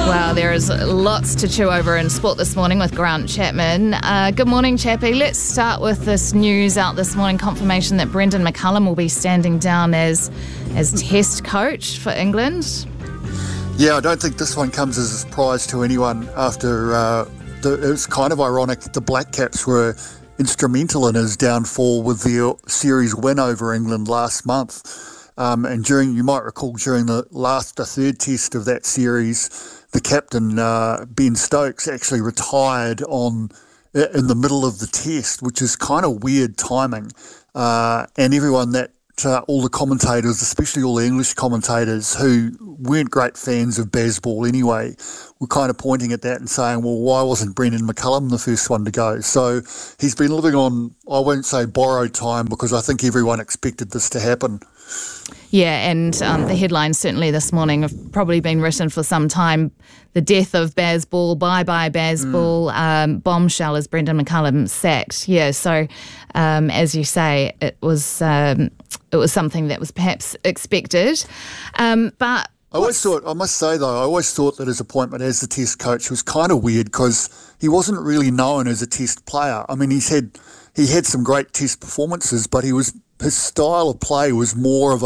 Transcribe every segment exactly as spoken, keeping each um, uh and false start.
Well, there is lots to chew over in sport this morning with Grant Chapman. Uh, good morning, Chappie. Let's start with this news out this morning, confirmation that Brendan McCullum will be standing down as as Test coach for England. Yeah, I don't think this one comes as a surprise to anyone after uh, the, it was kind of ironic that the Black Caps were instrumental in his downfall with their series win over England last month. Um, and during, you might recall, during the last, the third test of that series, the captain, uh, Ben Stokes, actually retired on in the middle of the test, which is kind of weird timing. Uh, and everyone that, uh, all the commentators, especially all the English commentators who weren't great fans of Bazball anyway, were kind of pointing at that and saying, well, why wasn't Brendan McCullum the first one to go? So he's been living on, I won't say borrowed time, because I think everyone expected this to happen. Yeah, and um, the headlines certainly this morning have probably been written for some time. The death of Bazball, bye-bye Bazball, mm. um, bombshell as Brendan McCullum sacked. Yeah, so um, as you say, it was um, it was something that was perhaps expected. Um, but I always thought, I must say though, I always thought that his appointment as the Test coach was kind of weird because he wasn't really known as a Test player. I mean, he's had he had some great Test performances, but he was his style of play was more of a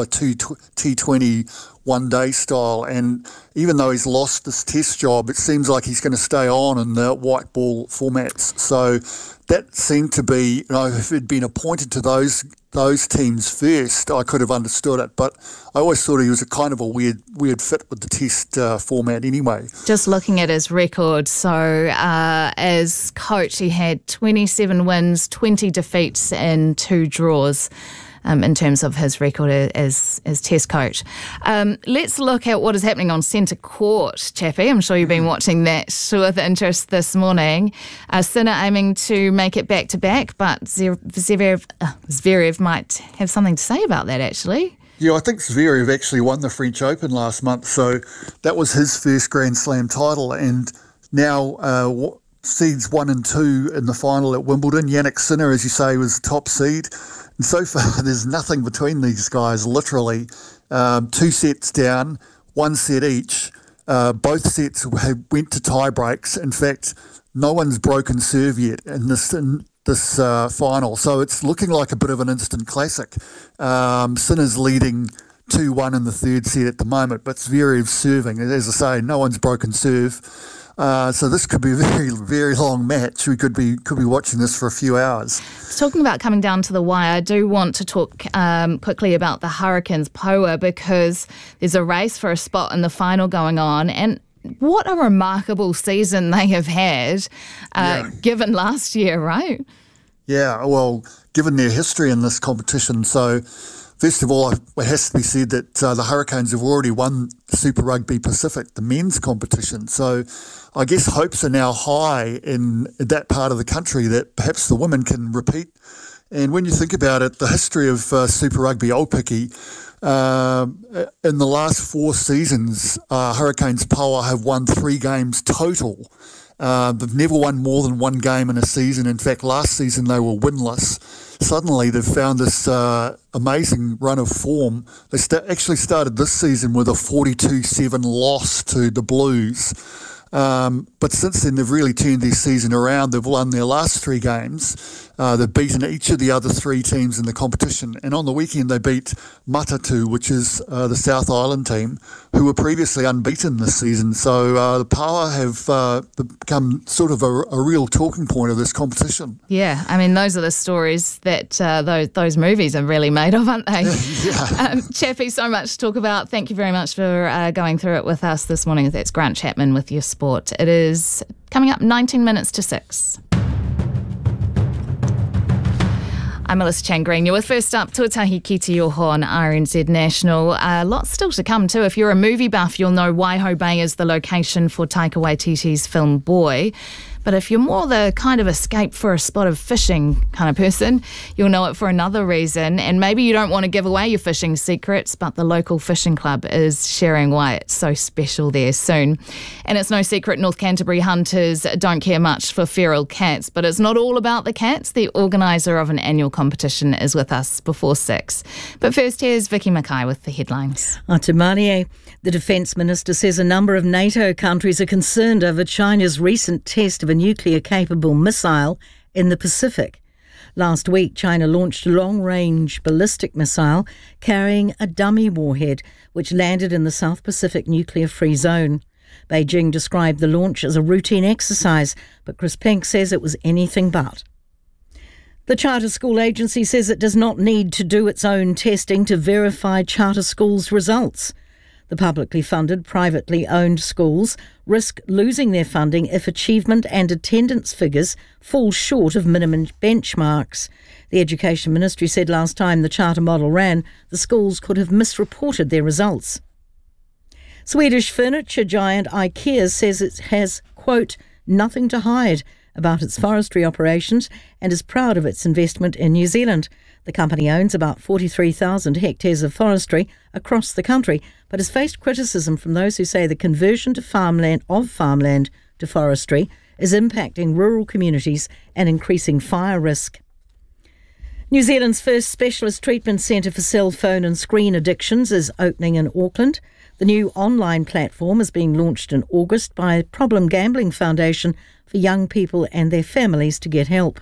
T twenty one-day style, and even though he's lost this Test job, it seems like he's going to stay on in the white ball formats. So that seemed to be, you know, if he'd been appointed to those those teams first, I could have understood it. But I always thought he was a kind of a weird weird fit with the Test uh, format anyway. Just looking at his record, so uh, as coach, he had twenty-seven wins, twenty defeats, and two draws. Um, in terms of his record as as Test coach. Um, let's look at what is happening on centre court, Chappie. I'm sure you've been watching that with interest this morning. Uh, Sinner aiming to make it back-to-back, but Zverev, uh, Zverev might have something to say about that, actually. Yeah, I think Zverev actually won the French Open last month, so that was his first Grand Slam title, and now uh, seeds one and two in the final at Wimbledon. Jannik Sinner, as you say, was the top seed. And so far, there's nothing between these guys, literally. Um, two sets down, one set each. Uh, both sets went to tie breaks. In fact, no one's broken serve yet in this in this uh, final. So it's looking like a bit of an instant classic. Um, Sinner's leading two one in the third set at the moment, but Zverev's serving. As I say, no one's broken serve. Uh, so this could be a very, very long match. We could be could be watching this for a few hours. Talking about coming down to the wire, I do want to talk um, quickly about the Hurricanes P O A, because there's a race for a spot in the final going on, and what a remarkable season they have had, uh, yeah. given last year, right? Yeah, well, given their history in this competition. So first of all, it has to be said that uh, the Hurricanes have already won Super Rugby Pacific, the men's competition. So I guess hopes are now high in that part of the country that perhaps the women can repeat. And when you think about it, the history of uh, Super Rugby Aupiki, uh, in the last four seasons, uh, Hurricanes P O A have won three games total. Uh, they've never won more than one game in a season. In fact, last season they were winless. Suddenly they've found this uh, amazing run of form. They st- actually started this season with a forty-two seven loss to the Blues. Um, but since then, they've really turned their season around. They've won their last three games. Uh, they've beaten each of the other three teams in the competition. And on the weekend, they beat Matatu, which is uh, the South Island team, who were previously unbeaten this season. So uh, the P O A have uh, become sort of a, a real talking point of this competition. Yeah, I mean, those are the stories that uh, those, those movies are really made of, aren't they? yeah. um, Chappie, so much to talk about. Thank you very much for uh, going through it with us this morning. That's Grant Chapman with your sport. It is coming up nineteen minutes to six. I'm Melissa Chan-Green. You're with First Up, Tuatahi ki te Oho on R N Z National. Uh, lots still to come too. If you're a movie buff, you'll know Waiho Bay is the location for Taika Waititi's film Boy. But if you're more the kind of escape for a spot of fishing kind of person, you'll know it for another reason. And maybe you don't want to give away your fishing secrets, but the local fishing club is sharing why it's so special there soon. And it's no secret North Canterbury hunters don't care much for feral cats, but it's not all about the cats. The organiser of an annual competition is with us before six. But first, here's Vicky Mackay with the headlines. Atamanie. The Defence Minister says a number of NATO countries are concerned over China's recent test of a nuclear-capable missile in the Pacific. Last week, China launched a long-range ballistic missile carrying a dummy warhead, which landed in the South Pacific nuclear-free zone. Beijing described the launch as a routine exercise, but Chris Pink says it was anything but. The Charter School Agency says it does not need to do its own testing to verify charter schools' results. The publicly funded, privately owned schools risk losing their funding if achievement and attendance figures fall short of minimum benchmarks. The Education Ministry said last time the charter model ran, the schools could have misreported their results. Swedish furniture giant IKEA says it has, quote, nothing to hide about its forestry operations and is proud of its investment in New Zealand. The company owns about forty-three thousand hectares of forestry across the country, but has faced criticism from those who say the conversion to farmland of farmland to forestry is impacting rural communities and increasing fire risk. New Zealand's first specialist treatment centre for cell phone and screen addictions is opening in Auckland. The new online platform is being launched in August by Problem Gambling Foundation for young people and their families to get help.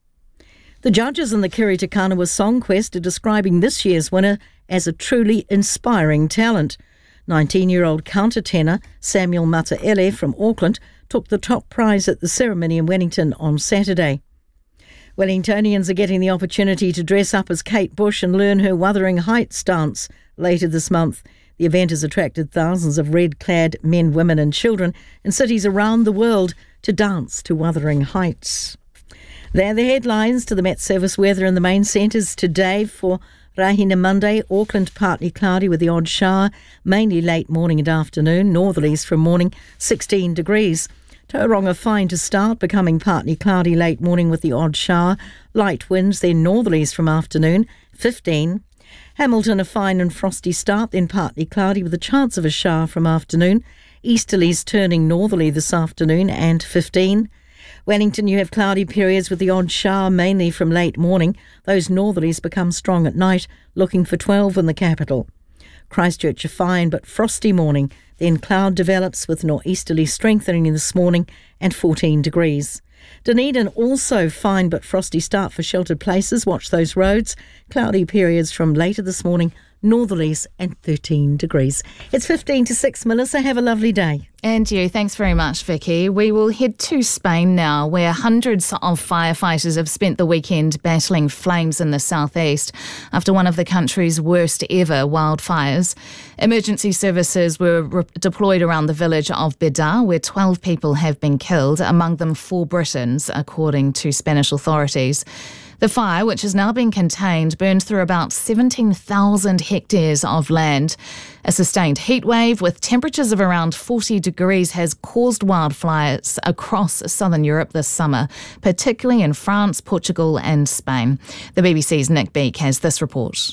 The judges in the Kiri Te Kanawa Song Quest are describing this year's winner as a truly inspiring talent. nineteen-year-old countertenor Samuel Mataele from Auckland took the top prize at the ceremony in Wellington on Saturday. Wellingtonians are getting the opportunity to dress up as Kate Bush and learn her Wuthering Heights dance later this month. The event has attracted thousands of red-clad men, women and children in cities around the world to dance to Wuthering Heights. They're the headlines. To the Met Service weather in the main centres today for Rahina Monday. Auckland partly cloudy with the odd shower, mainly late morning and afternoon. Northerlies from morning, sixteen degrees. Tauranga fine to start, becoming partly cloudy late morning with the odd shower. Light winds, then northerlies from afternoon, fifteen. Hamilton a fine and frosty start, then partly cloudy with a chance of a shower from afternoon. Easterlies turning northerly this afternoon and fifteen. Wellington, you have cloudy periods with the odd shower, mainly from late morning. Those northerlies become strong at night, looking for twelve in the capital. Christchurch a fine but frosty morning, then cloud develops with northeasterly strengthening this morning and fourteen degrees. Dunedin also fine but frosty start for sheltered places. Watch those roads. Cloudy periods from later this morning, northerlies and thirteen degrees. It's fifteen to six, Melissa. Have a lovely day. And you. Thanks very much, Vicky. We will head to Spain now, where hundreds of firefighters have spent the weekend battling flames in the southeast after one of the country's worst ever wildfires. Emergency services were re- deployed around the village of Bedar, where twelve people have been killed, among them four Britons, according to Spanish authorities. The fire, which has now been contained, burned through about seventeen thousand hectares of land. A sustained heat wave with temperatures of around forty degrees has caused wildfires across southern Europe this summer, particularly in France, Portugal and Spain. The B B C's Nick Beak has this report.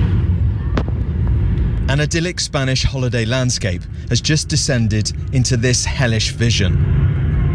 An idyllic Spanish holiday landscape has just descended into this hellish vision.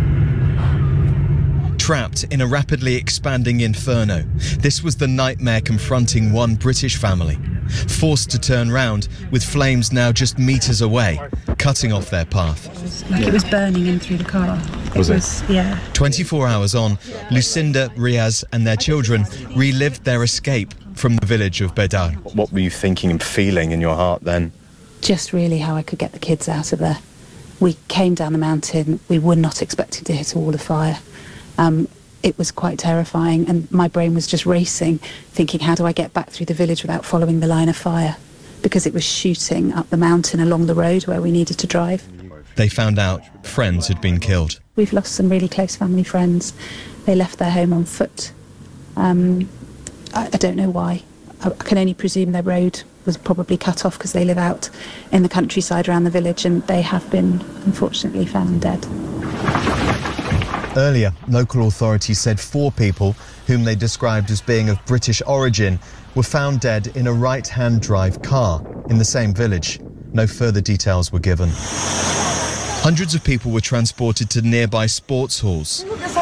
Trapped in a rapidly expanding inferno, this was the nightmare confronting one British family, forced to turn round with flames now just metres away, cutting off their path. It was like it was burning in through the car. Was it? Was, yeah. twenty-four hours on, Lucinda, Riaz and their children relived their escape from the village of Bedar. What were you thinking and feeling in your heart then? Just really how I could get the kids out of there. We came down the mountain. We were not expecting to hit a wall of fire. Um, it was quite terrifying, and my brain was just racing, thinking, how do I get back through the village without following the line of fire? Because it was shooting up the mountain along the road where we needed to drive. They found out friends had been killed. We've lost some really close family friends. They left their home on foot. Um, I, I don't know why. I, I can only presume their road was probably cut off because they live out in the countryside around the village, and they have been, unfortunately, found dead. Earlier, local authorities said four people, whom they described as being of British origin, were found dead in a right-hand drive car in the same village. No further details were given. Hundreds of people were transported to nearby sports halls,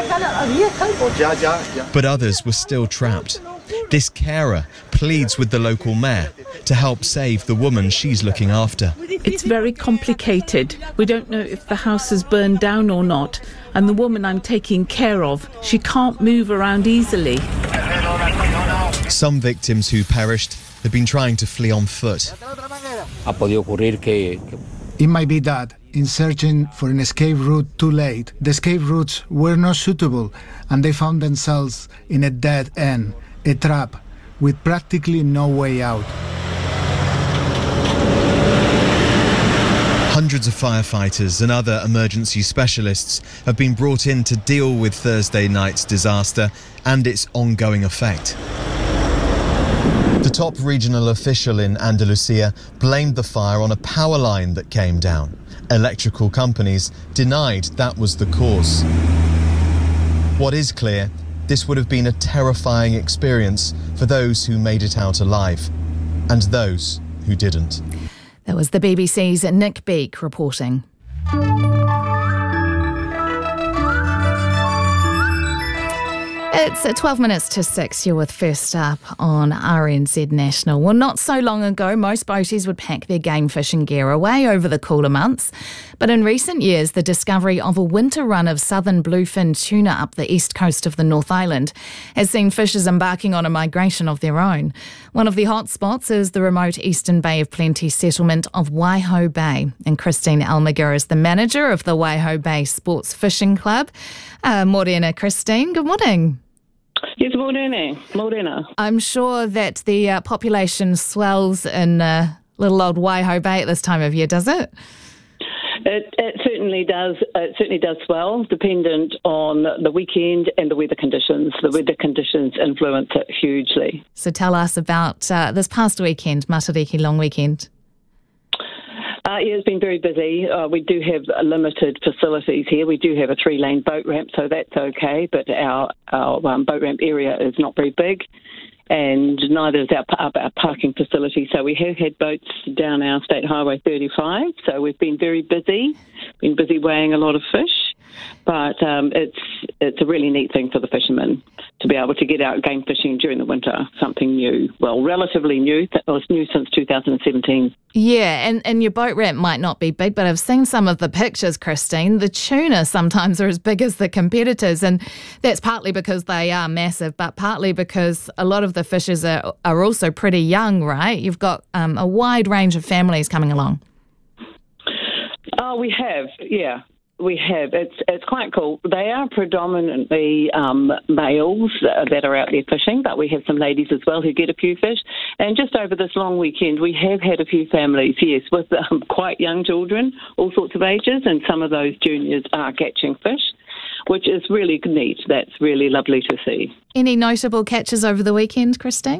but others were still trapped. This carer pleads with the local mayor to help save the woman she's looking after. It's very complicated. We don't know if the house has burned down or not, and the woman I'm taking care of, she can't move around easily. Some victims who perished had been trying to flee on foot. It might be that, in searching for an escape route too late, the escape routes were not suitable and they found themselves in a dead end, a trap with practically no way out. Hundreds of firefighters and other emergency specialists have been brought in to deal with Thursday night's disaster and its ongoing effect. The top regional official in Andalusia blamed the fire on a power line that came down. Electrical companies denied that was the cause. What is clear, this would have been a terrifying experience for those who made it out alive and those who didn't. That was the B B C's Nick Beak reporting. It's at twelve minutes to six. You're with First Up on R N Z National. Well, not so long ago, most boaties would pack their game fishing gear away over the cooler months. But in recent years, the discovery of a winter run of southern bluefin tuna up the east coast of the North Island has seen fishers embarking on a migration of their own. One of the hot spots is the remote eastern Bay of Plenty settlement of Waiho Bay. And Christine Almaguer is the manager of the Waiho Bay Sports Fishing Club. Uh, Morena, Christine, good morning. Yes, morena, morena. I'm sure that the uh, population swells in uh, little old Waiho Bay at this time of year, does it? It, it certainly does. It certainly does swell, dependent on the weekend and the weather conditions. The weather conditions influence it hugely. So tell us about uh, this past weekend, Matariki long weekend. Uh, yeah, it's been very busy. Uh, we do have limited facilities here. We do have a three-lane boat ramp, so that's okay, but our, our um, boat ramp area is not very big, and neither is our, our, our parking facility. So we have had boats down our State Highway thirty-five, so we've been very busy, been busy weighing a lot of fish, but um, it's it's a really neat thing for the fishermen to be able to get out game fishing during the winter, something new. Well, relatively new. That was new since two thousand seventeen. Yeah, and, and your boat ramp might not be big, but I've seen some of the pictures, Christine. The tuna sometimes are as big as the competitors, and that's partly because they are massive, but partly because a lot of the fishers are, are also pretty young, right? You've got um, a wide range of families coming along. Oh, we have, yeah. We have. It's it's quite cool. They are predominantly um, males that are out there fishing, but we have some ladies as well who get a few fish. And just over this long weekend, we have had a few families, yes, with um, quite young children, all sorts of ages, and some of those juniors are catching fish, which is really neat. That's really lovely to see. Any notable catches over the weekend, Christine?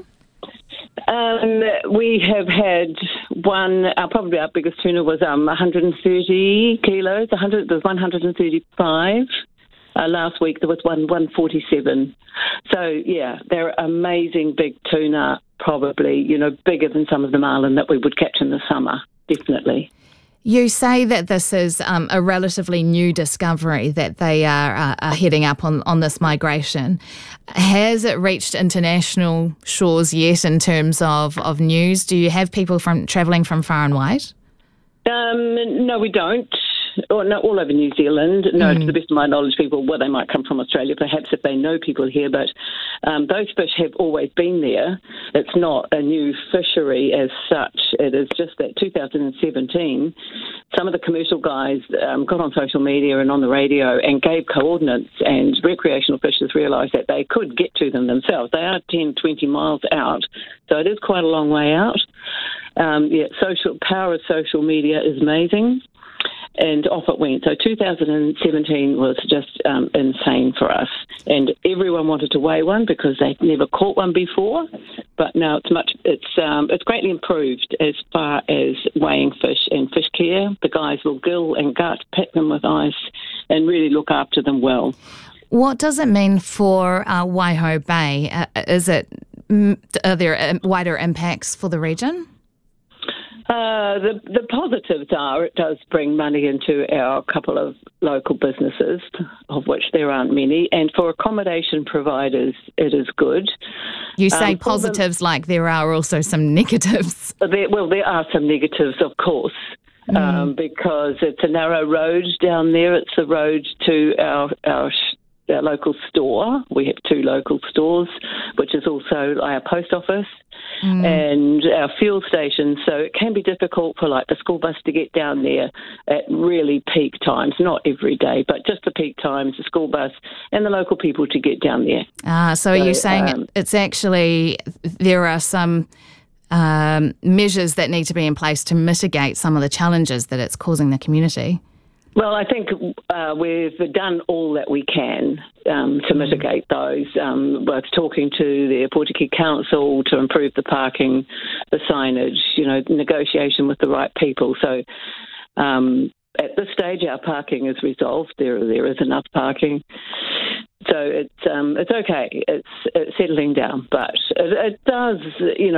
Um, we have had one, uh, probably our biggest tuna was um, one hundred thirty kilos, one hundred, there was one hundred thirty-five. Uh, last week there was one, one forty-seven. So, yeah, they're amazing big tuna, probably, you know, bigger than some of the marlin that we would catch in the summer, definitely. You say that this is um, a relatively new discovery, that they are, uh, are heading up on, on this migration. Has it reached international shores yet in terms of, of news? Do you have people from travelling from far and wide? Um, no, we don't. Or not all over New Zealand. No, mm. to the best of my knowledge, people, well, they might come from Australia, perhaps if they know people here, but um, those fish have always been there. It's not a new fishery as such. It is just that two thousand seventeen, some of the commercial guys um, got on social media and on the radio and gave coordinates, and recreational fishers realised that they could get to them themselves. They are ten, twenty miles out, so it is quite a long way out. Um, yeah, social power of social media is amazing. And off it went. So two thousand seventeen was just um, insane for us. And everyone wanted to weigh one because they'd never caught one before. But now it's much. It's um, it's greatly improved as far as weighing fish and fish care. The guys will gill and gut, pack them with ice, and really look after them well. What does it mean for uh, Waiho Bay? Uh, is it are there wider impacts for the region? Uh, the the positives are it does bring money into our couple of local businesses, of which there aren't many, and for accommodation providers, it is good. You say um, positives the, like there are also some negatives. There, well, there are some negatives, of course, mm. um, because it's a narrow road down there. It's the road to our our. Our local store. We have two local stores, which is also our post office mm. and our fuel station. So it can be difficult for like the school bus to get down there at really peak times, not every day, but just the peak times, the school bus and the local people to get down there. Ah, so, so are you saying um, it's actually, there are some um, measures that need to be in place to mitigate some of the challenges that it's causing the community? Well, I think uh, we've done all that we can um, to mitigate those. Um, both talking to the Aotearoa Council to improve the parking, the signage, you know, negotiation with the right people. So um, at this stage, our parking is resolved. There, there is enough parking. So it's um, it's okay. It's, it's settling down, but it, it does, you know.